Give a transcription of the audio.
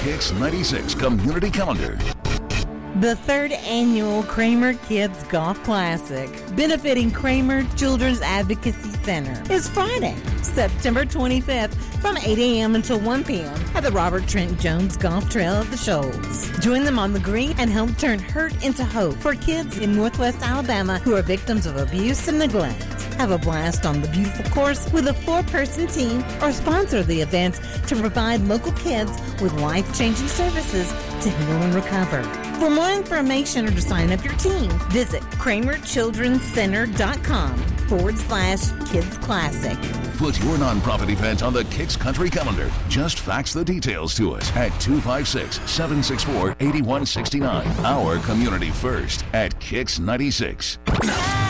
Kicks 96 Community Calendar. The third annual Kramer Kids Golf Classic, benefiting Kramer Children's Advocacy Center, is Friday, September 25th from 8 a.m. until 1 p.m. at the Robert Trent Jones Golf Trail at the Shoals. Join them on the green and help turn hurt into hope for kids in Northwest Alabama who are victims of abuse and neglect. Have a blast on the beautiful course with a 4-person team or sponsor the event to provide local kids with life-changing services to heal and recover. For more information or to sign up your team, visit KramerChildrenCenter.com/Kids Classic. Put your nonprofit event on the Kicks Country Calendar. Just fax the details to us at 256-764-8169. Our community first at Kicks 96.